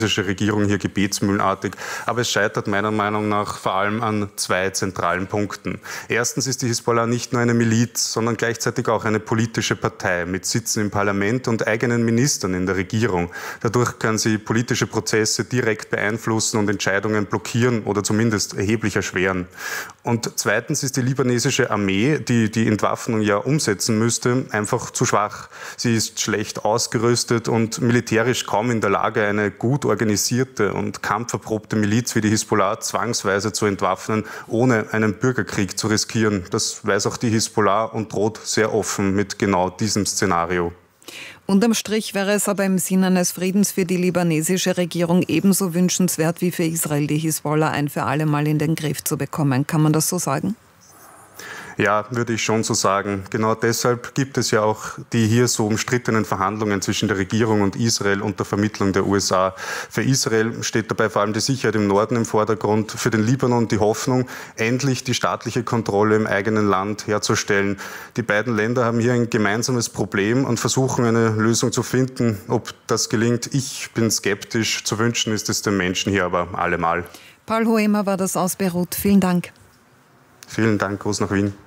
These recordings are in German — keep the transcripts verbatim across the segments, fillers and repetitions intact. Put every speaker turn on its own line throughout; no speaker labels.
Regierung hier gebetsmühlenartig, aber es scheitert meiner Meinung nach vor allem an zwei zentralen Punkten. Erstens ist die Hisbollah nicht nur eine Miliz, sondern gleichzeitig auch eine politische Partei mit Sitzen im Parlament und eigenen Ministern in der Regierung. Dadurch kann sie politische Prozesse direkt beeinflussen und Entscheidungen blockieren oder zumindest erheblich erschweren. Und zweitens ist die libanesische Armee, die die Entwaffnung ja umsetzen müsste, einfach zu schwach. Sie ist schlecht ausgerüstet und militärisch kaum in der Lage, eine gut organisierte und kampferprobte Miliz wie die Hisbollah zwangsweise zu entwaffnen, ohne einen Bürgerkrieg zu riskieren. Das weiß auch die Hisbollah und droht sehr offen mit genau diesem Szenario.
Unterm Strich wäre es aber im Sinne eines Friedens für die libanesische Regierung ebenso wünschenswert wie für Israel, die Hisbollah ein für alle Mal in den Griff zu bekommen. Kann man das so sagen?
Ja, würde ich schon so sagen. Genau deshalb gibt es ja auch die hier so umstrittenen Verhandlungen zwischen der Regierung und Israel unter Vermittlung der U S A. Für Israel steht dabei vor allem die Sicherheit im Norden im Vordergrund, für den Libanon die Hoffnung, endlich die staatliche Kontrolle im eigenen Land herzustellen. Die beiden Länder haben hier ein gemeinsames Problem und versuchen eine Lösung zu finden. Ob das gelingt, ich bin skeptisch. Zu wünschen ist es den Menschen hier aber allemal.
Paul Hoemer war das aus Beirut. Vielen Dank.
Vielen Dank, Gruß nach Wien.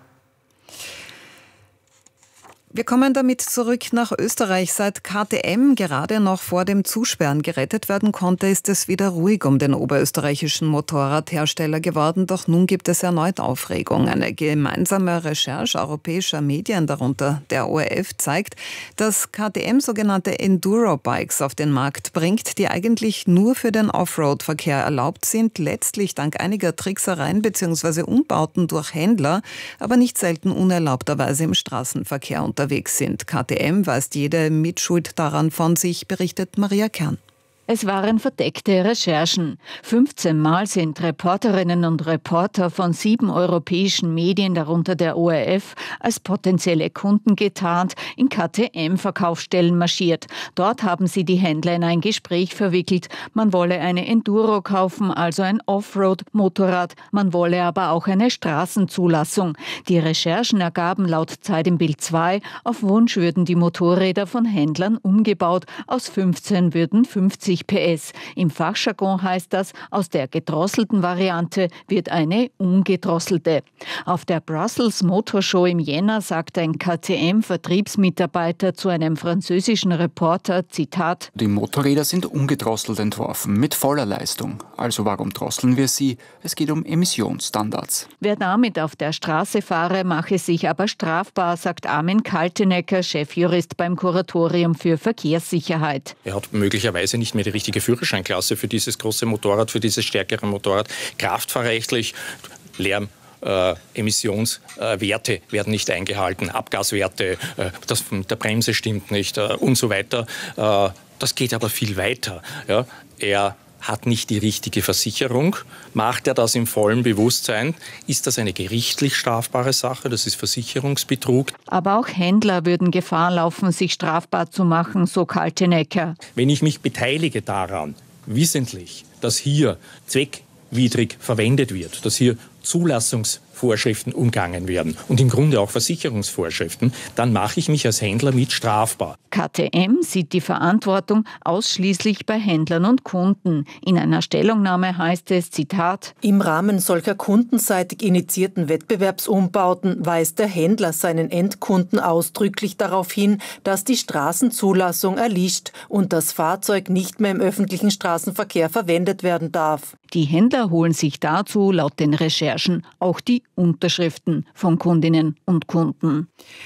Wir kommen damit zurück nach Österreich. Seit K T M gerade noch vor dem Zusperren gerettet werden konnte, ist es wieder ruhig um den oberösterreichischen Motorradhersteller geworden. Doch nun gibt es erneut Aufregung. Eine gemeinsame Recherche europäischer Medien, darunter der O R F, zeigt, dass K T M sogenannte Enduro-Bikes auf den Markt bringt, die eigentlich nur für den Offroad-Verkehr erlaubt sind, letztlich dank einiger Tricksereien bzw. Umbauten durch Händler, aber nicht selten unerlaubterweise im Straßenverkehr unterwegs sind. K T M weist jede Mitschuld daran von sich, berichtet Maria Kern.
Es waren verdeckte Recherchen. fünfzehn Mal sind Reporterinnen und Reporter von sieben europäischen Medien, darunter der O R F, als potenzielle Kunden getarnt, in K T M-Verkaufsstellen marschiert. Dort haben sie die Händler in ein Gespräch verwickelt. Man wolle eine Enduro kaufen, also ein Offroad-Motorrad. Man wolle aber auch eine Straßenzulassung. Die Recherchen ergaben laut Zeit im Bild zwei, auf Wunsch würden die Motorräder von Händlern umgebaut. Aus fünfzehn würden fünfzig P S. Im Fachjargon heißt das, aus der gedrosselten Variante wird eine ungedrosselte. Auf der Brussels Motor Show im Jänner sagt ein K T M-Vertriebsmitarbeiter zu einem französischen Reporter, Zitat:
Die Motorräder sind ungedrosselt entworfen, mit voller Leistung. Also warum drosseln wir sie? Es geht um Emissionsstandards.
Wer damit auf der Straße fahre, mache sich aber strafbar, sagt Armin Kaltenecker, Chefjurist beim Kuratorium für Verkehrssicherheit.
Er hat möglicherweise nicht mehr die richtige Führerscheinklasse für dieses große Motorrad, für dieses stärkere Motorrad. Kraftfahrrechtlich, Lärm, Äh, Emissionswerte äh, werden nicht eingehalten, Abgaswerte, äh, das mit der Bremse stimmt nicht äh, und so weiter. Äh, das geht aber viel weiter. Ja. Er hat nicht die richtige Versicherung. Macht er das im vollen Bewusstsein? Ist das eine gerichtlich strafbare Sache? Das ist Versicherungsbetrug.
Aber auch Händler würden Gefahr laufen, sich strafbar zu machen, so Kaltenecker.
Wenn ich mich beteilige daran, wissentlich, dass hier zweckwidrig verwendet wird, dass hier Zulassungsvorschriften umgangen werden und im Grunde auch Versicherungsvorschriften, dann mache ich mich als Händler mit strafbar.
K T M sieht die Verantwortung ausschließlich bei Händlern und Kunden. In einer Stellungnahme heißt es, Zitat:
Im Rahmen solcher kundenseitig initiierten Wettbewerbsumbauten weist der Händler seinen Endkunden ausdrücklich darauf hin, dass die Straßenzulassung erlischt und das Fahrzeug nicht mehr im öffentlichen Straßenverkehr verwendet werden darf.
Die Händler holen sich dazu laut den Recherchen auch die Unterschriften von Kundinnen und Kunden.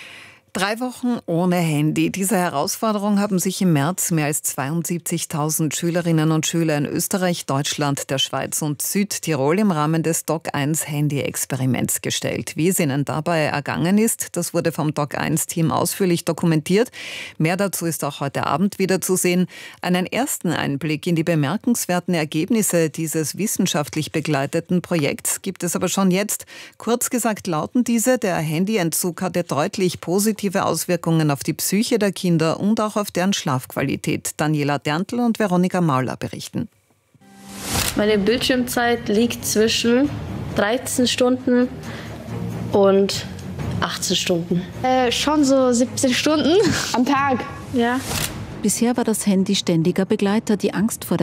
Drei Wochen ohne Handy. Dieser Herausforderung haben sich im März mehr als zweiundsiebzigtausend Schülerinnen und Schüler in Österreich, Deutschland, der Schweiz und Südtirol im Rahmen des D O C eins Handy-Experiments gestellt. Wie es ihnen dabei ergangen ist, das wurde vom D O C eins Team ausführlich dokumentiert. Mehr dazu ist auch heute Abend wieder zu sehen. Einen ersten Einblick in die bemerkenswerten Ergebnisse dieses wissenschaftlich begleiteten Projekts gibt es aber schon jetzt. Kurz gesagt lauten diese: Der Handyentzug hatte deutlich positive Auswirkungen auf die Psyche der Kinder und auch auf deren Schlafqualität. Daniela Derntl und Veronika Mauler berichten.
Meine Bildschirmzeit liegt zwischen dreizehn Stunden und achtzehn Stunden.
Äh, schon so siebzehn Stunden am Tag.
Ja.
Bisher war das Handy ständiger Begleiter. Die Angst vor der